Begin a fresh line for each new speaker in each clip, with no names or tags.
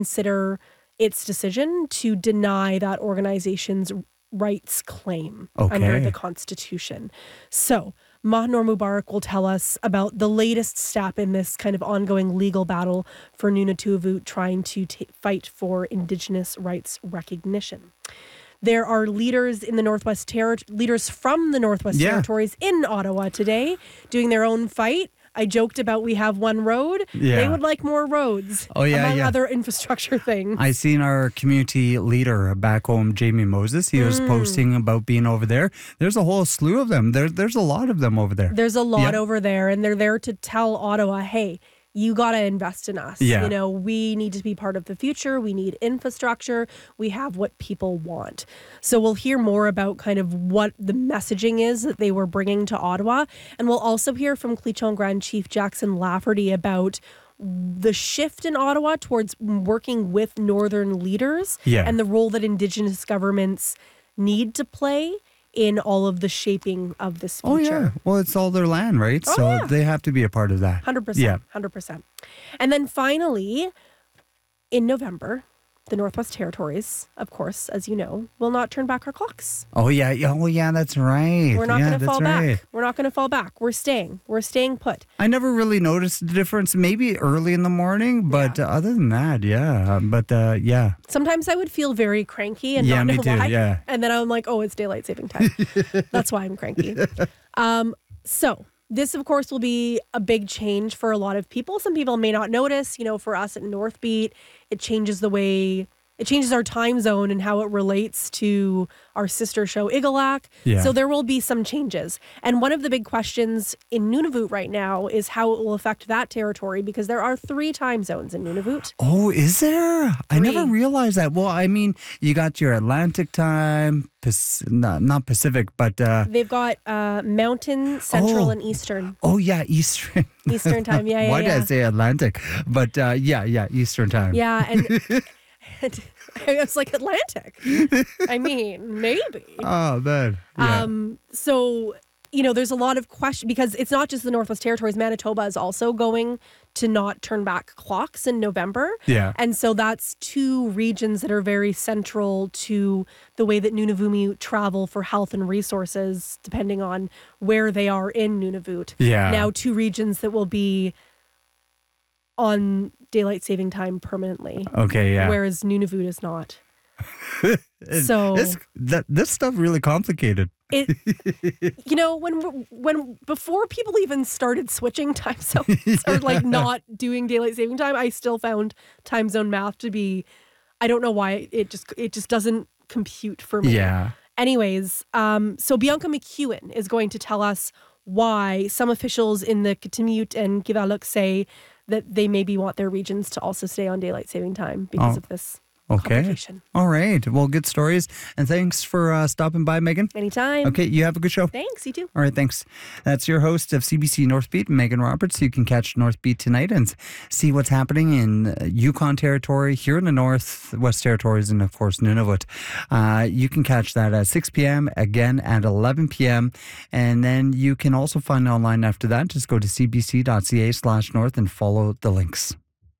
consider its decision to deny that organization's rights claim under the Constitution. So Mahnor Mubarak will tell us about the latest step in this kind of ongoing legal battle for Nunavut trying to fight for Indigenous rights recognition. There are leaders in the leaders from the Northwest Territories in Ottawa today doing their own fight. I joked about we have one road. Yeah. They would like more roads, among other infrastructure things.
I seen our community leader back home, Jamie Moses. He was posting about being over there. There's a whole slew of them. There's a lot of them over there.
There's a lot over there, and they're there to tell Ottawa, hey, you got to invest in us.
Yeah.
You know, we need to be part of the future. We need infrastructure. We have what people want. So we'll hear more about kind of what the messaging is that they were bringing to Ottawa. And we'll also hear from Cleachon Grand Chief Jackson Lafferty about the shift in Ottawa towards working with Northern leaders and the role that Indigenous governments need to play in all of the shaping of this future.
Oh, yeah. Well, it's all their land, right? So they have to be a part of that.
100%.
Yeah.
100%. And then finally, in November, the Northwest Territories, of course, as you know, will not turn back our clocks.
Oh, yeah. Oh, yeah, that's right.
We're not going to fall back. We're not going to fall back. We're staying. We're staying put.
I never really noticed the difference, maybe early in the morning, but other than that, yeah.
Sometimes I would feel very cranky and not know why.
Yeah.
And then I'm like, oh, it's daylight saving time. That's why I'm cranky. So this, of course, will be a big change for a lot of people. Some people may not notice. You know, for us at Northbeat, it changes our time zone and how it relates to our sister show Igalak.
Yeah.
So there will be some changes. And one of the big questions in Nunavut right now is how it will affect that territory, because there are 3 time zones in Nunavut.
Oh, is there? 3. I never realized that. Well, I mean, you got your Atlantic time, not Pacific, but...
they've got Mountain, Central, and Eastern.
Oh, yeah, Eastern.
Eastern time, yeah.
Why did I say Atlantic? But Eastern time.
Yeah, and... I was like, Atlantic. I mean, maybe.
Oh, man. Yeah.
So, you know, there's a lot of questions because it's not just the Northwest Territories. Manitoba is also going to not turn back clocks in November.
Yeah.
And so that's 2 regions that are very central to the way that Nunavummi travel for health and resources, depending on where they are in Nunavut.
Yeah.
Now 2 regions that will be on daylight saving time permanently.
Okay, yeah.
Whereas Nunavut is not. So
this stuff really complicated.
It, you know, when before people even started switching time zones or like not doing daylight saving time, I still found time zone math to be, I don't know why it just doesn't compute for me.
Yeah.
Anyways, so Bianca McEwen is going to tell us why some officials in the Kitimute and Kivaluk say that they maybe want their regions to also stay on daylight saving time because of this complication.
All right. Well, good stories. And thanks for stopping by, Megan.
Anytime.
Okay. You have a good show.
Thanks. You too.
All right. Thanks. That's your host of CBC Northbeat, Megan Roberts. You can catch Northbeat tonight and see what's happening in Yukon Territory, here in the Northwest Territories, and of course, Nunavut. You can catch that at 6 p.m., again at 11 p.m. And then you can also find it online after that. Just go to cbc.ca/north and follow the links.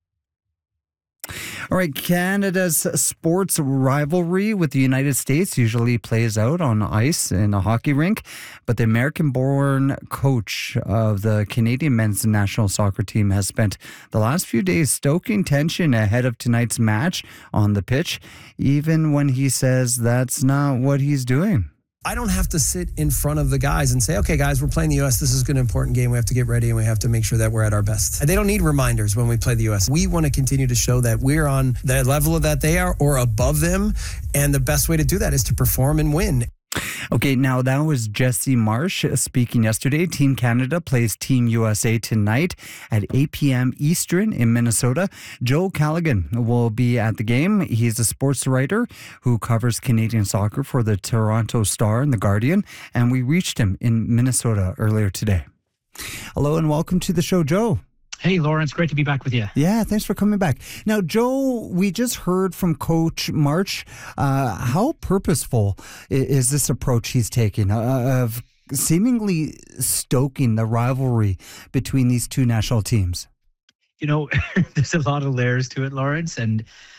All right, Canada's sports rivalry with the United States usually plays out on ice in a hockey rink, but the American-born coach of the Canadian men's national soccer team has spent the last few days stoking tension ahead of tonight's match on the pitch, even when he says that's not what he's doing.
I don't have to sit in front of the guys and say, okay, guys, we're playing the U.S. This is an important game. We have to get ready and we have to make sure that we're at our best. They don't need reminders when we play the U.S. We want to continue to show that we're on the level that they are or above them. And the best way to do that is to perform and win.
Okay, now that was Jesse Marsh speaking yesterday. Team Canada plays Team USA tonight at 8 p.m. Eastern in Minnesota. Joe Callaghan will be at the game. He's a sports writer who covers Canadian soccer for the Toronto Star and the Guardian, and we reached him in Minnesota earlier today. Hello and welcome to the show, Joe.
Hey, Lawrence, great to be back with you.
Yeah, thanks for coming back. Now, Joe, we just heard from Coach March. How purposeful is this approach he's taking of seemingly stoking the rivalry between these 2 national teams?
You know, there's a lot of layers to it, Lawrence. And